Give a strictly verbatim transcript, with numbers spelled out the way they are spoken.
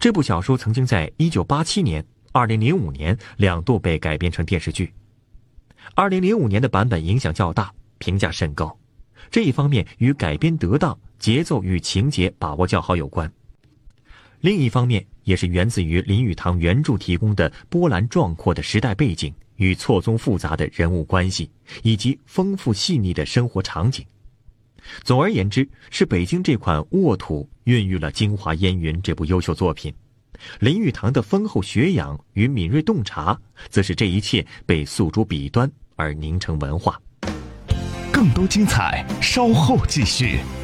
这部小说曾经在一九八七年、二零零五年两度被改编成电视剧。二零零五年的版本影响较大，评价甚高。这一方面与改编得当、节奏与情节把握较好有关。另一方面也是源自于林语堂原著提供的波澜壮阔的时代背景与错综复杂的人物关系，以及丰富细腻的生活场景。总而言之，是北京这款沃土孕育了《京华烟云》这部优秀作品。林语堂的丰厚学养与敏锐洞察，则使这一切被诉诸笔端而凝成文化。 更多精彩，稍后继续。